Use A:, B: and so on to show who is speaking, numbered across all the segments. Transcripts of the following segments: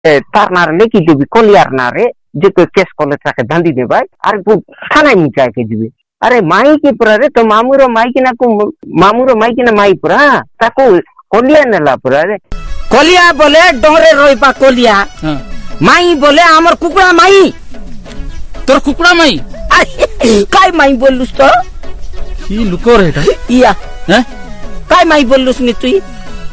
A: तार नारे लेके जीबी कलियार नारे जे केस कले ताके दांडी देबा अरे थाना में जाके जीबी अरे माई की पुरा रे तो मामूर माई की ना को मामूर माई की ना माई पुरा ताको कलिया नेला पुरा रे कलिया बोले डोरे रोइपा कलिया माई बोले हमर कुकुड़ा माई
B: तोर कुकुड़ा माई
A: काय माई बोललुस तो
B: ई लुको रे एटा
A: इया
B: हैं
A: काय माई बोललुस नि तुई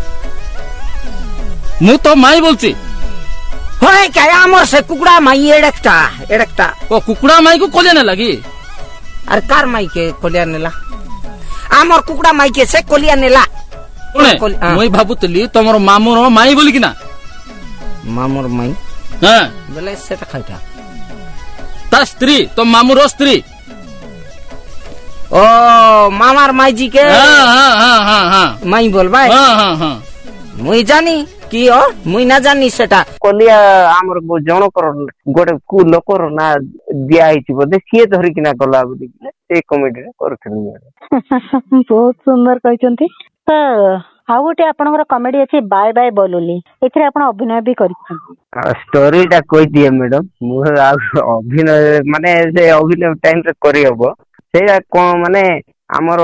B: मु तो माई बोलची
A: होय काय हमर से कुकुड़ा माई एडकटा
B: ओ कुकुड़ा माई को कलिया ने लगी
A: अरे कार माई के कलिया नेला हमर कुकुड़ा माई के से कलिया नेला
B: मुई भाबुतली तमरो मामूर माई बोली कि ना
A: मामूर माई
B: हां
A: बोले सेटा खाइटा
B: ता स्त्री तो मामूर स्त्री
A: ओ मामार माई जी के
B: हां
A: माई बोल भाई
B: हां
A: मुई जानी कि मुई ना जानी सेटा कलिया हमर जण कर गोटे कु लोकर ना दिया हिची बोदे सिए धरि किना गला बोली ए कमेडी रे करथि
C: बहुत सुंदर कहचंती तो आउ गोटे आपनकर कॉमेडी अछि बाय बाय बोलुली एथरे आपण अभिनय भी करिछन
A: स्टोरी टा कोइ दिए मैडम मु अभिनय माने से अभिनय टाइम रे करि हबो सेया को माने हमर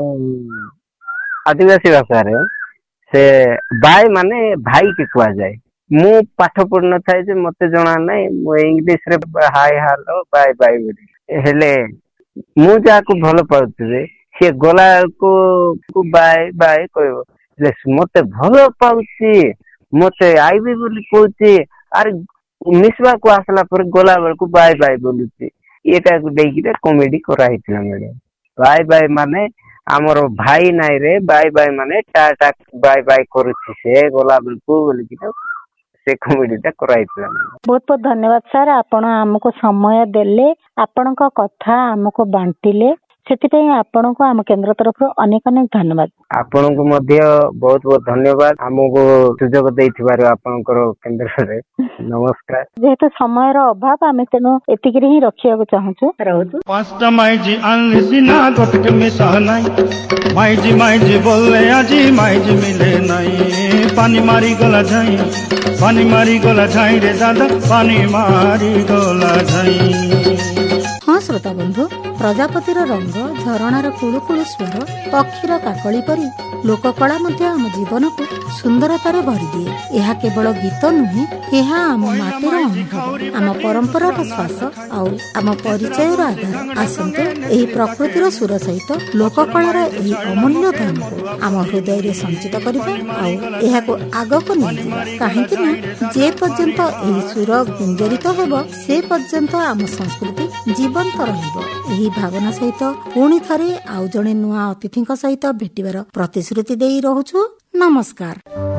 A: आदिवासी भाषा रे से बाय माने भाई के कुआ जाए मु पाठ पढ़ न थाए जे मते जणा नै मु इंग्लिश रे हाय हेलो बाय बाय बोली हेले मु जा को भलो पाउतबे से गोला को बाय बाय कहबो ले मते भलो पाउची मते आईबी बोली कहूची अरे मिसवा को आसला पर गोला बेल को बाय बाय बोलुची एटा को देकी रे कॉमेडी करा हितला मैडम बाय बाय माने हमरो भाई नाइ रे बाय बाय माने टाटा बाय बाय करूची से गोला बेल को बोली कि से कॉमेडी टा करा हितला
C: बहुत बहुत धन्यवाद सर आपण हमको समय देले आपण को कथा हमको बांटिले सेतिपई आपण को हम केंद्र तरफ अनेक अनेक धन्यवाद
A: आपण को मध्य बहुत बहुत धन्यवाद हमको सुजोग देथिबार आपनकर केंद्र रे नमस्कार
C: जेहेतु समय रो अभाव आमे तेनो एतिकरी ही रखिया को चाहछु रहउछु
D: पांचटा माईजी आनलिसी ना गोटके मिसा नाही माईजी बोलले आजी माईजी मिले नाही पानी मारी गला झाई रे दादा पानी मारी गला झाई।
C: हाँ श्रोता बंधु प्रजापतिर रंग झरणार कुळुकुळु स्वर पक्षीर काकली परी लोककला मध्य आम जीवन को सुंदरतार भरी दिए यह केवल गीत नुहे यह आम माटीर अनुभव आम परंपरार श्वास आम परिचयर आधार आसतु एही प्रकृतिर सुर सहित लोककलार एही अमूल्य धन को आम हृदय रे संचित करबा आग को नहीं कहीं जे पर्यंत एही सुर गुंजरित हेबो से पर्यंत आम संस्कृति जीवंत रहिबो एही भावना सहित पुणी थरे आउ जणे नुआ अतिथिଙ୍କ सहित भेटिबार प्रतिश्रुति देई रहूछु। नमस्कार।